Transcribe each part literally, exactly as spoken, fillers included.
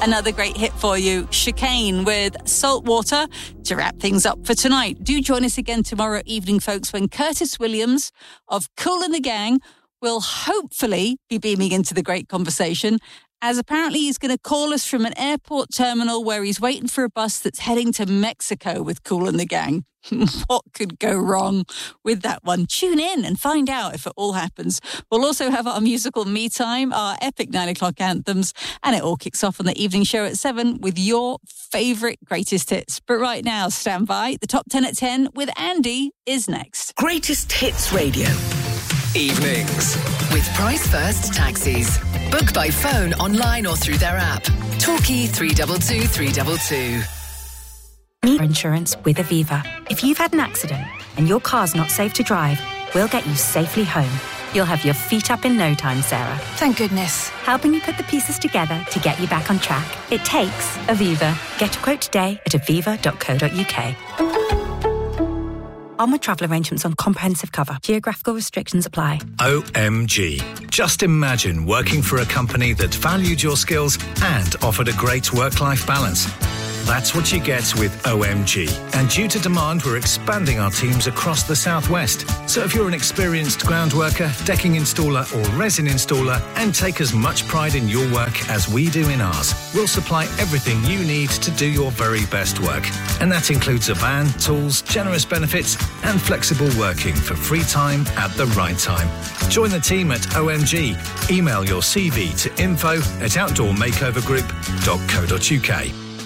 another great hit for you. Chicane with Saltwater to wrap things up for tonight. Do join us again tomorrow evening, folks, when Curtis Williams of Kool and the Gang will hopefully be beaming into the great conversation, as apparently he's going to call us from an airport terminal where he's waiting for a bus that's heading to Mexico with Kool and the Gang. What could go wrong with that one? Tune in and find out if it all happens. We'll also have our musical Me Time, our epic nine o'clock anthems, and it all kicks off on the evening show at seven with your favourite greatest hits. But right now, stand by. The Top ten at ten with Andy is next. Greatest Hits Radio. Evenings. With Price First Taxis. Book by phone, online or through their app. Torquay three two two three two two. Need insurance with Aviva. If you've had an accident and your car's not safe to drive, we'll get you safely home. You'll have your feet up in no time, Sarah. Thank goodness. Helping you put the pieces together to get you back on track. It takes Aviva. Get a quote today at aviva dot co dot uk. On with travel arrangements on comprehensive cover. Geographical restrictions apply. O M G. Just imagine working for a company that valued your skills and offered a great work-life balance. That's what you get with O M G. And due to demand, we're expanding our teams across the southwest. So if you're an experienced ground worker, decking installer or resin installer, and take as much pride in your work as we do in ours, we'll supply everything you need to do your very best work. And that includes a van, tools, generous benefits, and flexible working for free time at the right time. Join the team at O M G. Email your C V to info at outdoor makeover group dot co dot uk.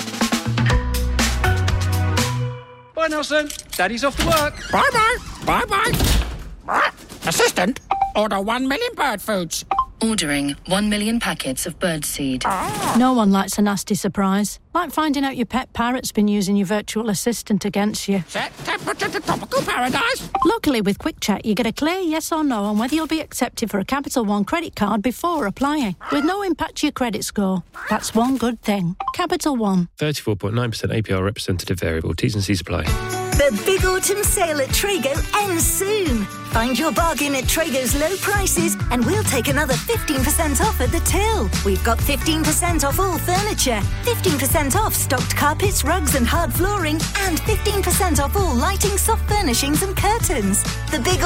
Bye, Nelson. Daddy's off to work. Bye-bye. Bye-bye. Assistant, order one million bird foods. Ordering one million packets of birdseed. No one likes a nasty surprise. Like finding out your pet parrot's been using your virtual assistant against you. Set temperature to tropical paradise. Luckily, with Quick Check, you get a clear yes or no on whether you'll be accepted for a Capital One credit card before applying, with no impact to your credit score. That's one good thing. Capital One. thirty-four point nine percent A P R representative variable. T's and C's apply. The big autumn sale at Trago ends soon. Find your bargain at Trago's low prices and we'll take another fifteen percent off at the till. We've got fifteen percent off all furniture, fifteen percent off stocked carpets, rugs and hard flooring, and fifteen percent off all lighting, soft furnishings and curtains. The big